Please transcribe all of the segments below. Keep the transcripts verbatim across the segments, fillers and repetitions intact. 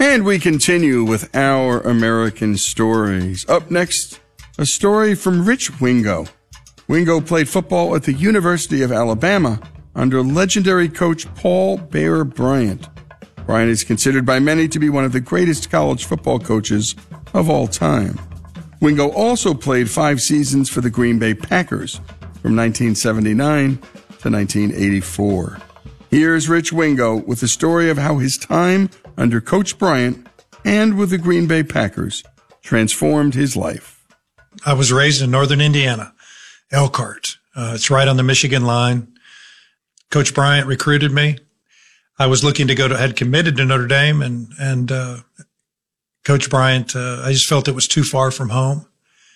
And we continue with our American stories. Up next, a story from Rich Wingo. Wingo played football at the University of Alabama under legendary coach Paul Bear Bryant. Bryant is considered by many to be one of the greatest college football coaches of all time. Wingo also played five seasons for the Green Bay Packers from nineteen seventy-nine to nineteen eighty-four. Here's Rich Wingo with the story of how his time under Coach Bryant and with the Green Bay Packers transformed his life. I was raised in northern Indiana, Elkhart. Uh, it's right on the Michigan line. Coach Bryant recruited me. I was looking to go to, had committed to Notre Dame, and, and, uh, Coach Bryant, uh, I just felt it was too far from home,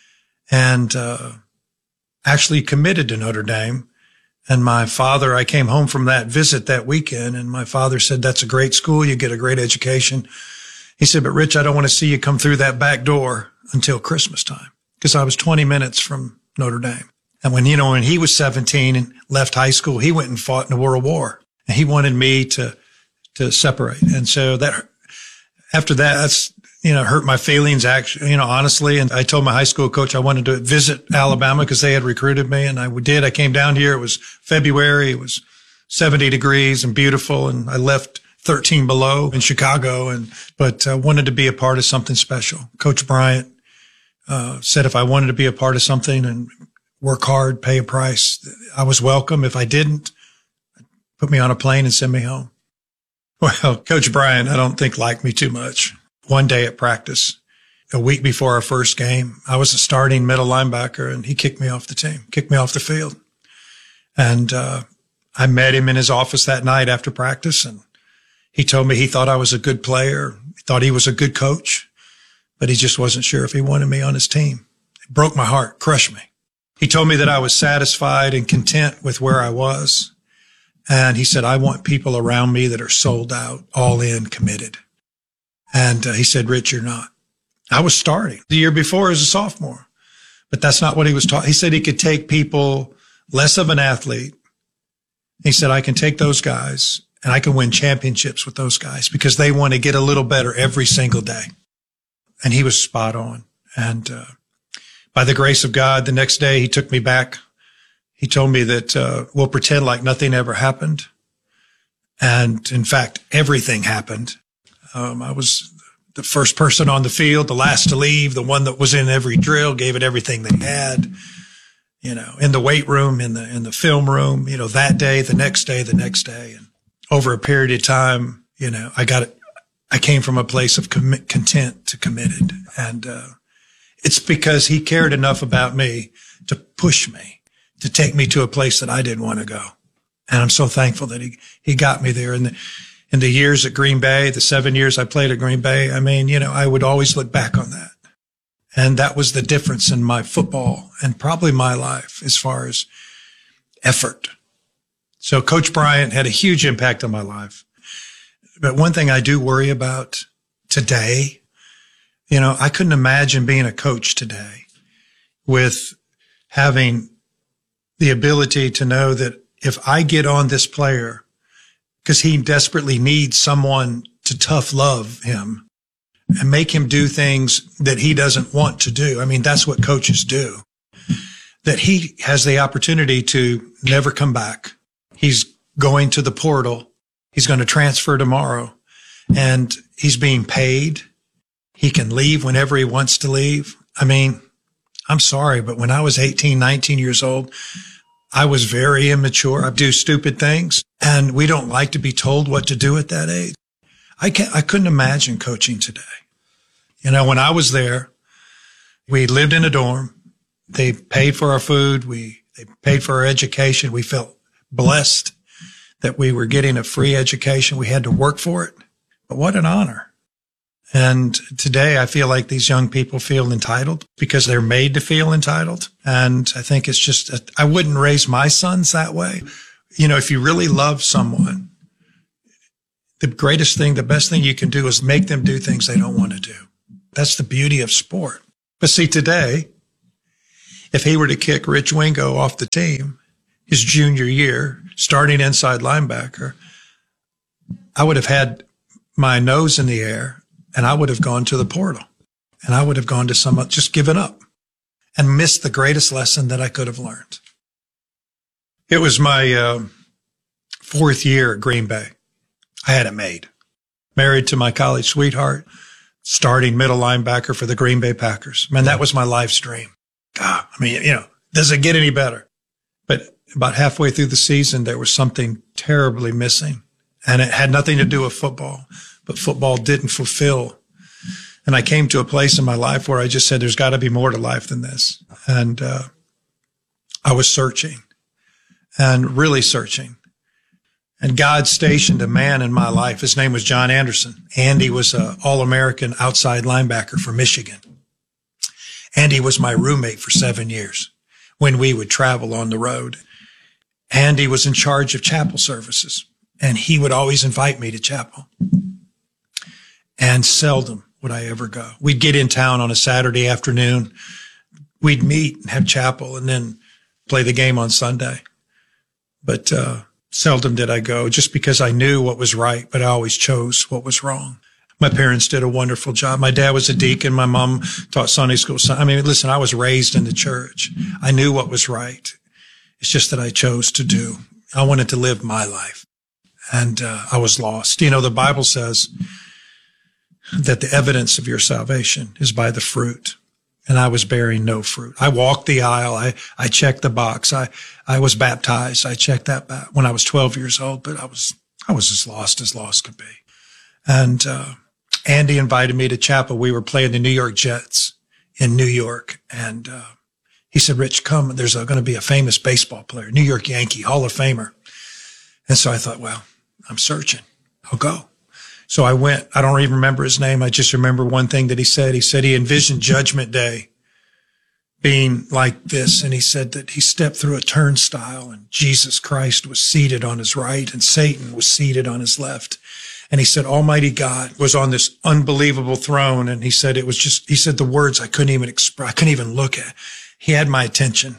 and, uh, actually committed to Notre Dame. And my father, I came home from that visit that weekend, and my father said, "That's a great school. You get a great education." He said, "But Rich, I don't want to see you come through that back door until Christmas time," because I was twenty minutes from Notre Dame. And when, you know, when he was seventeen and left high school, he went and fought in the World War, and he wanted me to, to separate. And so that, after that, that's, you know, hurt my feelings, actually, you know, honestly. And I told my high school coach I wanted to visit Alabama because they had recruited me, and I did. I came down here. It was February. It was seventy degrees and beautiful. And I left thirteen below in Chicago, and, but I uh, wanted to be a part of something special. Coach Bryant, uh, said if I wanted to be a part of something and work hard, pay a price, I was welcome. If I didn't, put me on a plane and send me home. Well, Coach Bryant, I don't think liked me too much. One day at practice, a week before our first game, I was a starting middle linebacker, and he kicked me off the team, kicked me off the field. And, uh, I met him in his office that night after practice, and he told me he thought I was a good player. He thought he was a good coach, but he just wasn't sure if he wanted me on his team. It broke my heart, crushed me. He told me that I was satisfied and content with where I was. And he said, "I want people around me that are sold out, all in, committed." And uh, he said, "Rich, you're not." I was starting the year before as a sophomore, but that's not what he was taught. He said he could take people less of an athlete. He said, "I can take those guys and I can win championships with those guys because they want to get a little better every single day." And he was spot on. And, uh, by the grace of God, the next day he took me back. He told me that, uh, we'll pretend like nothing ever happened. And in fact, everything happened. Um, I was the first person on the field, the last to leave, the one that was in every drill, gave it everything they had, you know, in the weight room, in the, in the film room, you know, that day, the next day, the next day. And over a period of time, you know, I got it. I came from a place of commit, content to committed. And, uh, it's because he cared enough about me to push me, to take me to a place that I didn't want to go. And I'm so thankful that he, he got me there. And the, in the years at Green Bay, the seven years I played at Green Bay, I mean, you know, I would always look back on that. And that was the difference in my football and probably my life as far as effort. So Coach Bryant had a huge impact on my life. But one thing I do worry about today, you know, I couldn't imagine being a coach today with having the ability to know that if I get on this player, because he desperately needs someone to tough love him and make him do things that he doesn't want to do. I mean, that's what coaches do. That he has the opportunity to never come back. He's going to the portal. He's going to transfer tomorrow, and he's being paid. He can leave whenever he wants to leave. I mean, I'm sorry, but when I was eighteen, nineteen years old, I was very immature. I do stupid things, and we don't like to be told what to do at that age. I can't, I couldn't imagine coaching today. You know, when I was there, we lived in a dorm. They paid for our food. We, they paid for our education. We felt blessed that we were getting a free education. We had to work for it, but what an honor. And today I feel like these young people feel entitled because they're made to feel entitled. And I think it's just, I wouldn't raise my sons that way. You know, if you really love someone, the greatest thing, the best thing you can do is make them do things they don't want to do. That's the beauty of sport. But see, today, if he were to kick Rich Wingo off the team his junior year, starting inside linebacker, I would have had my nose in the air and I would have gone to the portal, and I would have gone to some, just given up and missed the greatest lesson that I could have learned. It was my uh, fourth year at Green Bay. I had it made. Married to my college sweetheart, starting middle linebacker for the Green Bay Packers. Man, that was my life's dream. God, I mean, you know, does it get any better? But about halfway through the season, there was something terribly missing. And it had nothing to do with football, but football didn't fulfill. And I came to a place in my life where I just said, there's got to be more to life than this. And uh, I was searching and really searching. And God stationed a man in my life. His name was John Anderson. Andy was an All-American outside linebacker for Michigan. Andy was my roommate for seven years when we would travel on the road. Andy was in charge of chapel services, and he would always invite me to chapel. And seldom would I ever go. We'd get in town on a Saturday afternoon. We'd meet and have chapel and then play the game on Sunday. But uh seldom did I go, just because I knew what was right, but I always chose what was wrong. My parents did a wonderful job. My dad was a deacon. My mom taught Sunday school. I mean, listen, I was raised in the church. I knew what was right. It's just that I chose to do. I wanted to live my life, and uh, I was lost. You know, the Bible says that the evidence of your salvation is by the fruit. And I was bearing no fruit. I walked the aisle. I, I checked the box. I, I was baptized. I checked that back when I was twelve years old, but I was, I was as lost as lost could be. And, uh, Andy invited me to chapel. We were playing the New York Jets in New York. And, uh, he said, Rich, come. There's going to be a famous baseball player, New York Yankee, Hall of Famer. And so I thought, well, I'm searching. I'll go. So I went. I don't even remember his name. I just remember one thing that he said. He said he envisioned Judgment Day being like this. And he said that he stepped through a turnstile and Jesus Christ was seated on his right and Satan was seated on his left. And he said, Almighty God was on this unbelievable throne. And he said, it was just, he said the words I couldn't even express, I couldn't even look at. He had my attention.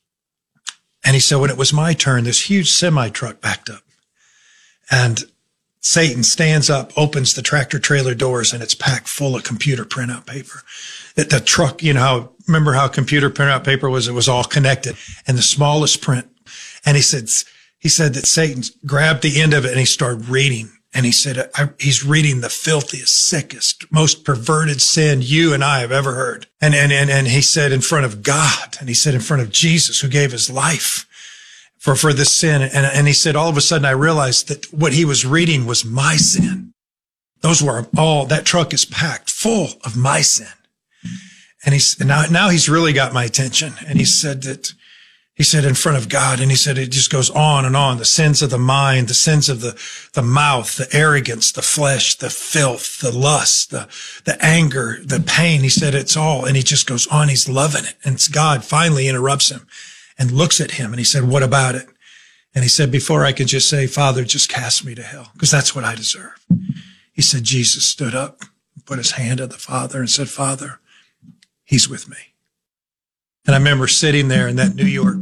And he said, when it was my turn, this huge semi truck backed up, and Satan stands up, opens the tractor trailer doors, and it's packed full of computer printout paper. That the truck, you know, how, remember how computer printout paper was? It was all connected and the smallest print. And he said, he said that Satan grabbed the end of it and he started reading. And he said, I, he's reading the filthiest, sickest, most perverted sin you and I have ever heard. And, and, and, and he said in front of God, and he said in front of Jesus, who gave his life for, for this sin. And, and he said, all of a sudden I realized that what he was reading was my sin. Those were all, that truck is packed full of my sin. And he's, and now, now he's really got my attention. And he said that, he said in front of God, and he said it just goes on and on. The sins of the mind, the sins of the, the mouth, the arrogance, the flesh, the filth, the lust, the, the anger, the pain. He said it's all, and he just goes on. He's loving it. And God finally interrupts him and looks at him. And he said, what about it? And he said, before I could just say, Father, just cast me to hell, because that's what I deserve. He said, Jesus stood up, put his hand on the Father and said, Father, he's with me. And I remember sitting there in that New York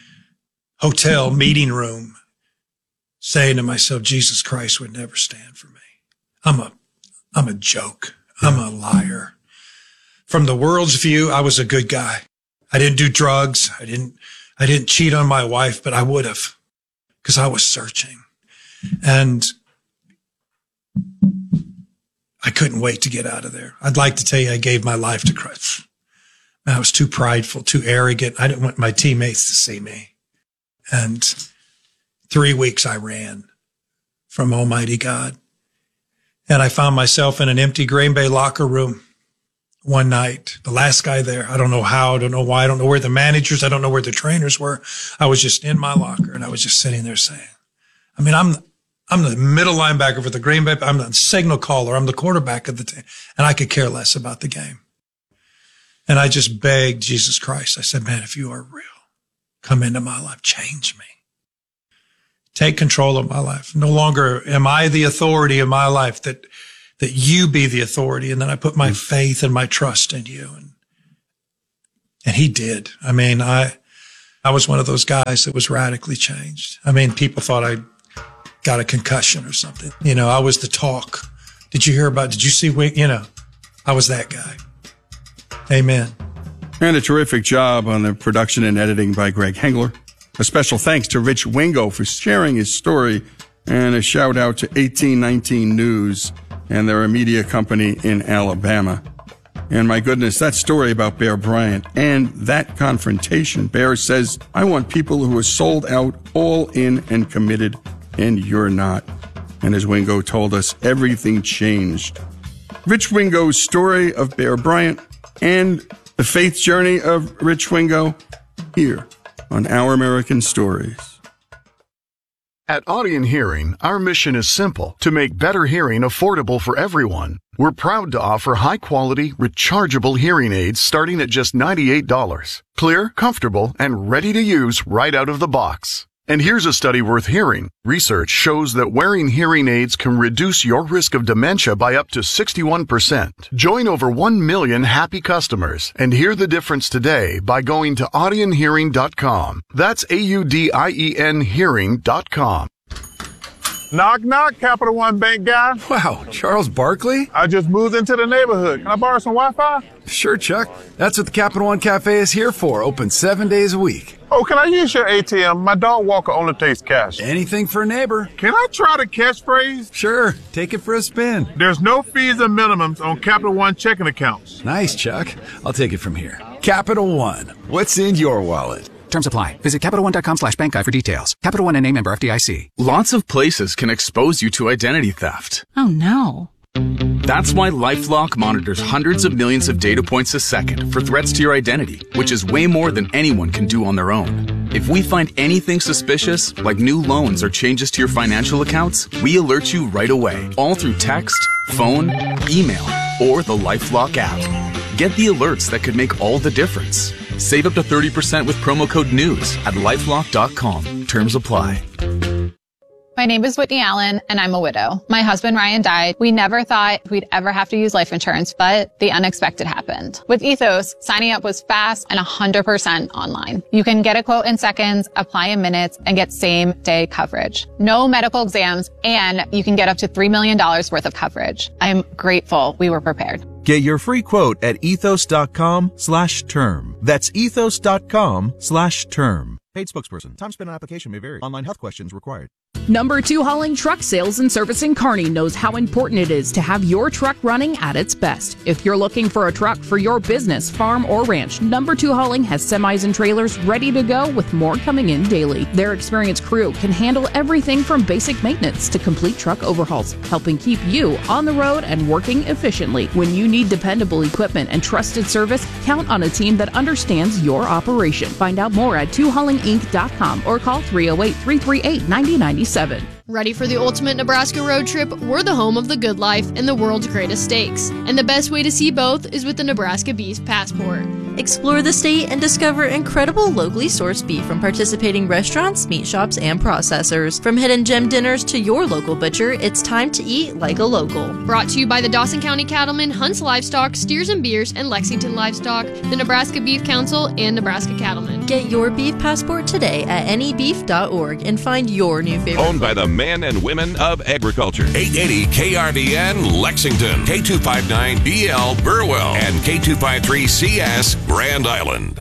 hotel meeting room saying to myself, Jesus Christ would never stand for me. I'm a, I'm a joke. I'm a liar. From the world's view, I was a good guy. I didn't do drugs. I didn't, I didn't cheat on my wife, but I would have, because I was searching. And I couldn't wait to get out of there. I'd like to tell you I gave my life to Christ. I was too prideful, too arrogant. I didn't want my teammates to see me. And three weeks I ran from Almighty God. And I found myself in an empty Green Bay locker room one night, the last guy there. I don't know how, I don't know why, I don't know where the managers, I don't know where the trainers were. I was just in my locker and I was just sitting there saying, I mean, I'm, I'm the middle linebacker for the Green Bay. I'm the signal caller. I'm the quarterback of the team. And I could care less about the game. And I just begged Jesus Christ. I said, man, if you are real, come into my life, change me. Take control of my life. No longer am I the authority in my life, that, that you be the authority. And then I put my faith and my trust in you. And, and he did. I mean, I, I was one of those guys that was radically changed. I mean, people thought I got a concussion or something. You know, I was the talk. Did you hear about, did you see, you know, I was that guy. Amen. And a terrific job on the production and editing by Greg Hengler. A special thanks to Rich Wingo for sharing his story, and a shout out to eighteen nineteen News and their media company in Alabama. And my goodness, that story about Bear Bryant and that confrontation. Bear says, I want people who are sold out, all in and committed, and you're not. And as Wingo told us, everything changed. Rich Wingo's story of Bear Bryant and the faith journey of Rich Wingo here on Our American Stories. At Audien Hearing, our mission is simple: to make better hearing affordable for everyone. We're proud to offer high-quality, rechargeable hearing aids starting at just ninety-eight dollars. Clear, comfortable, and ready to use right out of the box. And here's a study worth hearing. Research shows that wearing hearing aids can reduce your risk of dementia by up to sixty-one percent. Join over one million happy customers and hear the difference today by going to audien hearing dot com. That's A U D I E N hearing dot com. Knock, knock, Capital One Bank guy. Wow, Charles Barkley? I just moved into the neighborhood. Can I borrow some Wi-Fi? Sure, Chuck. That's what the Capital One Cafe is here for, open seven days a week. Oh, can I use your A T M? My dog Walker only takes cash. Anything for a neighbor. Can I try the catchphrase? Sure, take it for a spin. There's no fees and minimums on Capital One checking accounts. Nice, Chuck. I'll take it from here. Capital One. What's in your wallet? Terms apply. Visit Capital One dot com slash bank guide for details. Capital One N A member F D I C. Lots of places can expose you to identity theft. Oh, no. That's why LifeLock monitors hundreds of millions of data points a second for threats to your identity, which is way more than anyone can do on their own. If we find anything suspicious, like new loans or changes to your financial accounts, we alert you right away, all through text, phone, email, or the LifeLock app. Get the alerts that could make all the difference. Save up to thirty percent with promo code NEWS at lifelock dot com. Terms apply. My name is Whitney Allen, and I'm a widow. My husband, Ryan, died. We never thought we'd ever have to use life insurance, but the unexpected happened. With Ethos, signing up was fast and one hundred percent online. You can get a quote in seconds, apply in minutes, and get same-day coverage. No medical exams, and you can get up to three million dollars worth of coverage. I am grateful we were prepared. Get your free quote at ethos dot com slash term. That's ethos dot com slash term. Paid spokesperson. Time spent on application may vary. Online health questions required. Number two Hauling Truck Sales and Servicing Kearney knows how important it is to have your truck running at its best. If you're looking for a truck for your business, farm, or ranch, Number two Hauling has semis and trailers ready to go with more coming in daily. Their experienced crew can handle everything from basic maintenance to complete truck overhauls, helping keep you on the road and working efficiently. When you need dependable equipment and trusted service, count on a team that understands your operation. Find out more at two hauling inc dot com or call three oh eight, three three eight, nine oh nine seven. Ready for the ultimate Nebraska road trip? We're the home of the good life and the world's greatest steaks. And the best way to see both is with the Nebraska Beef Passport. Explore the state and discover incredible locally sourced beef from participating restaurants, meat shops, and processors. From hidden gem dinners to your local butcher, it's time to eat like a local. Brought to you by the Dawson County Cattlemen, Hunts Livestock, Steers and Beers, and Lexington Livestock, the Nebraska Beef Council, and Nebraska Cattlemen. Get your beef passport today at any beef dot org and find your new favorite. Owned by the men and women of agriculture. eight eighty K R D N Lexington, K two fifty-nine B L Burwell, and K two fifty-three C S Grand Island.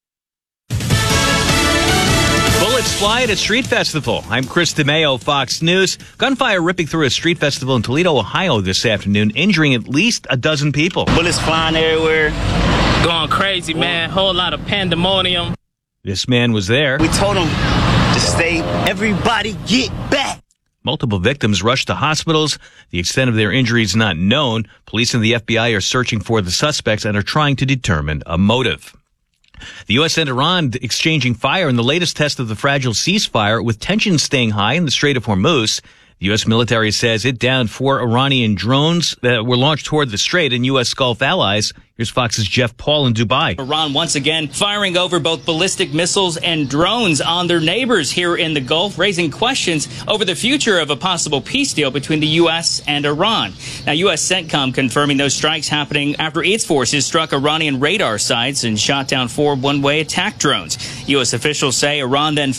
Bullets fly at a street festival. I'm Chris DeMeo, Fox News. Gunfire ripping through a street festival in Toledo, Ohio this afternoon, injuring at least a dozen people. Bullets flying everywhere. Going crazy, man. Whole lot of pandemonium. This man was there. We told him to stay. Everybody get back. Multiple victims rushed to hospitals. The extent of their injuries not known. Police and the F B I are searching for the suspects and are trying to determine a motive. The U S and Iran exchanging fire in the latest test of the fragile ceasefire, with tensions staying high in the Strait of Hormuz. The U S military says it downed four Iranian drones that were launched toward the strait and U S Gulf allies. Here's Fox's Jeff Paul in Dubai. Iran once again firing over both ballistic missiles and drones on their neighbors here in the Gulf, raising questions over the future of a possible peace deal between the U S and Iran. Now, U S CENTCOM confirming those strikes happening after its forces struck Iranian radar sites and shot down four one-way attack drones. U S officials say Iran then